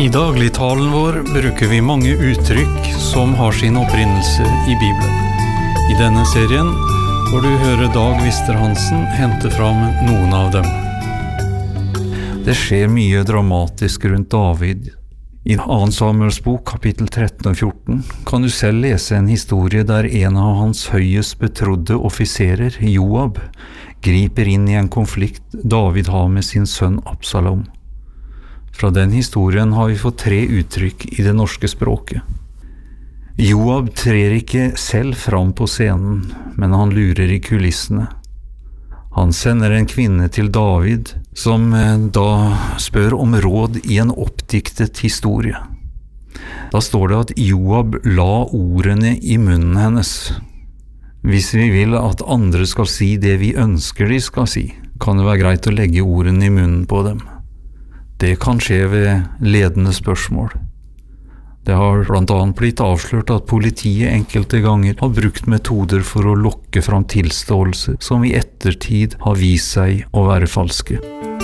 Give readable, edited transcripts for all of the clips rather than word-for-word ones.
I dagligtalen vår bruker vi mange uttrykk som har sin opprinnelse i Bibelen. I denne serien får du høre Dag Vister-Hansen hente fram noen av dem. Det skjer mye dramatisk rundt David. I 2. Samuels bok, kapittel 13 og 14, kan du selv lese en historie der en av hans høyest betrodde offiserer, Joab, griper inn i en konflikt David har med sin sønn Absalom. Fra den historien har vi fått 3 uttrykk i det norske språket. Joab trer ikke selv fram på scenen, men han lurer i kulissene. Han sender en kvinne til David, som da spør om råd i en oppdiktet historie. Da står det at Joab la ordene i munnen hennes. Hvis vi vil at andre skal si det vi ønsker de skal si, kan det være greit å legge ordene i munnen på dem. Det kan skje ved ledende spørsmål. Det har blant annet blitt avslørt at politiet enkelte ganger har brukt metoder for å lokke fram tilståelser som i ettertid har vist seg å være falske.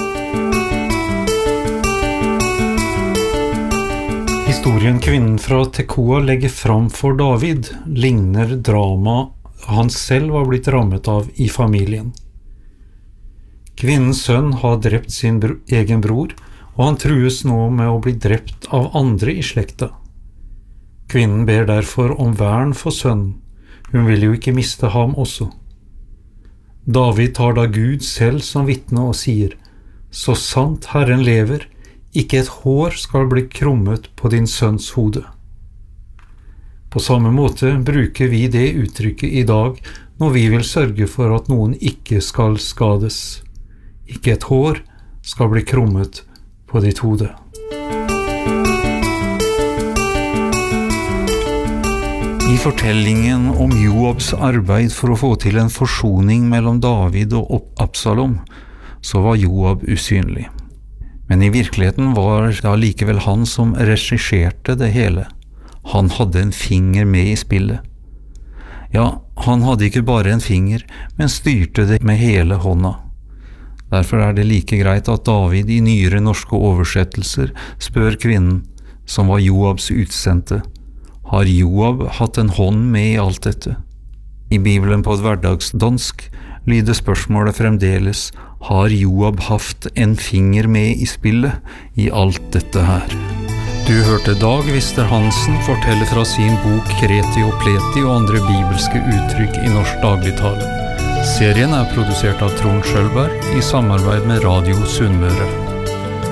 Historien kvinnen fra Tekoa legger fram for David ligner drama han selv var blitt rammet av i familien. Kvinnens sønn har drept sin egen bror, og han trues nå med å bli drept av andre i slekta. Kvinnen ber derfor om vern for sønnen. Hun vil jo ikke miste ham også. David tar da Gud selv som vitne og sier, «Så sant Herren lever, ikke et hår skal bli krummet på din sønns hode». På samme måte bruker vi det uttrykket i dag når vi vil sørge for at noen ikke skal skades. Ikke et hår skal bli krummet på ditt hode. I fortellingen om Joabs arbeid for å få til en forsoning mellom David og Absalom, så var Joab usynlig. Men i virkeligheten var det allikevel han som regisserte det hele. Han hadde en finger med i spillet. Ja, han hadde ikke bare en finger, men styrte det med hele hånda. Derfor er det like greit at David i nyere norske oversettelser spør kvinnen, som var Joabs utsendte, har Joab hatt en hånd med i alt dette? I Bibelen på et hverdagsdansk lyder spørsmålet fremdeles, har Joab haft en finger med i spillet i alt dette her? Du hørte Dag Vister-Hansen fortelle fra sin bok Kreti og Pleti og andre bibelske uttrykk i norsk dagligtale. Serien er produsert av Trond Skjølberg i samarbeid med Radio Sunnmøre.